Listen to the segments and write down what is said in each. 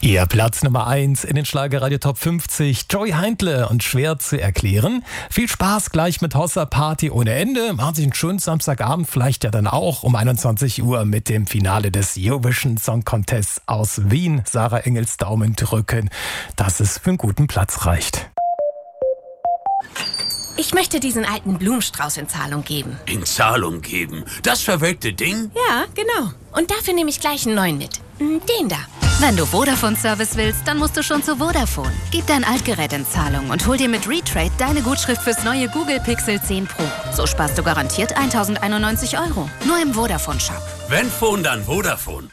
Ihr Platz Nummer 1 in den Schlagerradio Top 50, Joey Heindle und schwer zu erklären. Viel Spaß gleich mit Hossa Party ohne Ende. Machen Sie einen schönen Samstagabend, vielleicht ja dann auch um 21 Uhr mit dem Finale des Eurovision Song Contests aus Wien. Sarah Engels Daumen drücken, dass es für einen guten Platz reicht. Ich möchte diesen alten Blumenstrauß in Zahlung geben. In Zahlung geben? Das verwelkte Ding? Ja, genau. Und dafür nehme ich gleich einen neuen mit. Den da. Wenn du Vodafone-Service willst, dann musst du schon zu Vodafone. Gib dein Altgerät in Zahlung und hol dir mit Retrade deine Gutschrift fürs neue Google Pixel 10 Pro. So sparst du garantiert 1.091 €. Nur im Vodafone-Shop. Wenn Phone, dann Vodafone.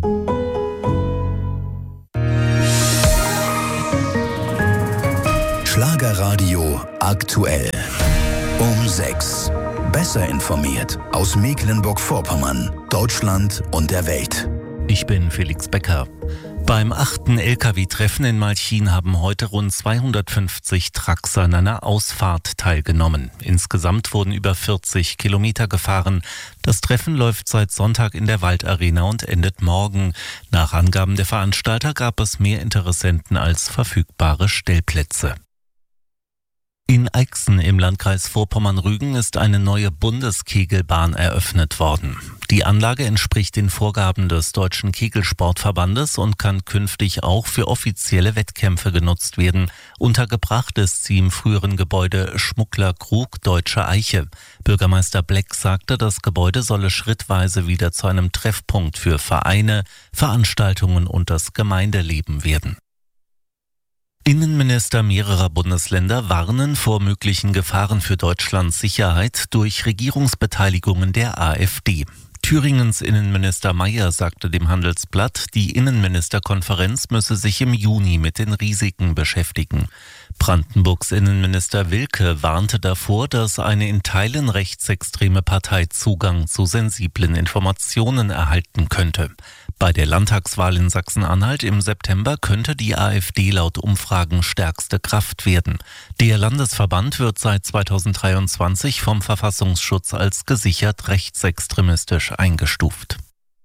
Schlagerradio aktuell. Um 6. Besser informiert aus Mecklenburg-Vorpommern, Deutschland und der Welt. Ich bin Felix Becker. Beim 8. LKW-Treffen in Malchin haben heute rund 250 Trucks an einer Ausfahrt teilgenommen. Insgesamt wurden über 40 Kilometer gefahren. Das Treffen läuft seit Sonntag in der Waldarena und endet morgen. Nach Angaben der Veranstalter gab es mehr Interessenten als verfügbare Stellplätze. InEixen im Landkreis Vorpommern-Rügen ist eine neue Bundeskegelbahn eröffnet worden. Die Anlage entspricht den Vorgaben des Deutschen Kegelsportverbandes und kann künftig auch für offizielle Wettkämpfe genutzt werden. Untergebracht ist sie im früheren Gebäude Schmuggler-Krug Deutsche Eiche. Bürgermeister Bleck sagte, das Gebäude solle schrittweise wieder zu einem Treffpunkt für Vereine, Veranstaltungen und das Gemeindeleben werden. Innenminister mehrerer Bundesländer warnen vor möglichen Gefahren für Deutschlands Sicherheit durch Regierungsbeteiligungen der AfD. Thüringens Innenminister Mayer sagte dem Handelsblatt, die Innenministerkonferenz müsse sich im Juni mit den Risiken beschäftigen. Brandenburgs Innenminister Wilke warnte davor, dass eine in Teilen rechtsextreme Partei Zugang zu sensiblen Informationen erhalten könnte. Bei der Landtagswahl in Sachsen-Anhalt im September könnte die AfD laut Umfragen stärkste Kraft werden. Der Landesverband wird seit 2023 vom Verfassungsschutz als gesichert rechtsextremistisch eingestuft.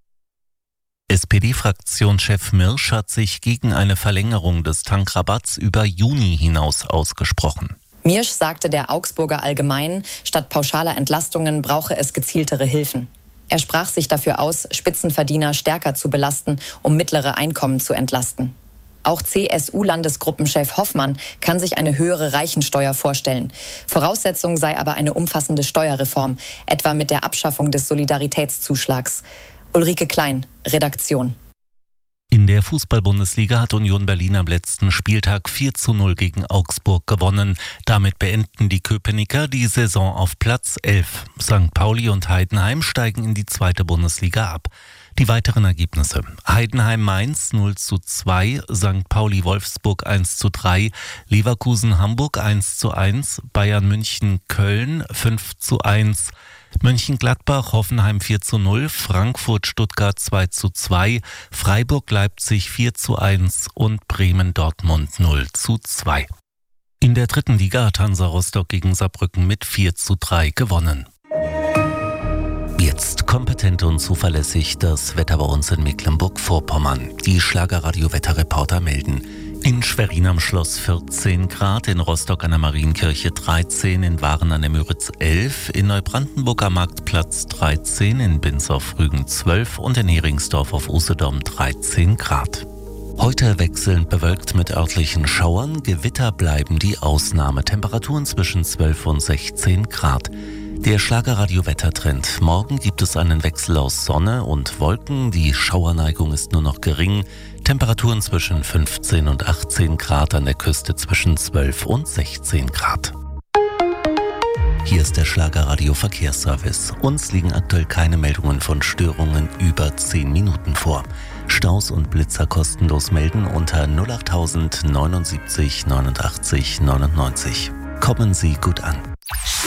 SPD-Fraktionschef Mirsch hat sich gegen eine Verlängerung des Tankrabatts über Juni hinaus ausgesprochen. Mirsch sagte der Augsburger Allgemeinen, statt pauschaler Entlastungen brauche es gezieltere Hilfen. Er sprach sich dafür aus, Spitzenverdiener stärker zu belasten, um mittlere Einkommen zu entlasten. Auch CSU-Landesgruppenchef Hoffmann kann sich eine höhere Reichensteuer vorstellen. Voraussetzung sei aber eine umfassende Steuerreform, etwa mit der Abschaffung des Solidaritätszuschlags. Ulrike Klein, Redaktion. In der Fußball-Bundesliga hat Union Berlin am letzten Spieltag 4:0 gegen Augsburg gewonnen. Damit beenden die Köpenicker die Saison auf Platz 11. St. Pauli und Heidenheim steigen in die zweite Bundesliga ab. Die weiteren Ergebnisse: Heidenheim-Mainz 0:2, St. Pauli-Wolfsburg 1:3, Leverkusen-Hamburg 1:1, Bayern-München-Köln 5:1, Mönchengladbach-Hoffenheim 4:0, Frankfurt-Stuttgart 2:2, Freiburg-Leipzig 4:1 und Bremen-Dortmund 0:2. In der dritten Liga hat Hansa Rostock gegen Saarbrücken mit 4:3 gewonnen. Jetzt kompetent und zuverlässig das Wetter bei uns in Mecklenburg-Vorpommern. Die Schlagerradio-Wetterreporter melden: in Schwerin am Schloss 14 Grad, in Rostock an der Marienkirche 13, in Waren an der Müritz 11, in Neubrandenburg am Marktplatz 13, in Binz auf Rügen 12 und in Heringsdorf auf Usedom 13 Grad. Heute wechselnd bewölkt mit örtlichen Schauern, Gewitter bleiben die Ausnahme, Temperaturen zwischen 12 und 16 Grad. Der Schlagerradio-Wettertrend: morgen gibt es einen Wechsel aus Sonne und Wolken, die Schauerneigung ist nur noch gering, Temperaturen zwischen 15 und 18 Grad, an der Küste zwischen 12 und 16 Grad. Hier ist der Schlagerradio-Verkehrsservice. Uns liegen aktuell keine Meldungen von Störungen über 10 Minuten vor. Staus und Blitzer kostenlos melden unter 08000 79 89 99. Kommen Sie gut an.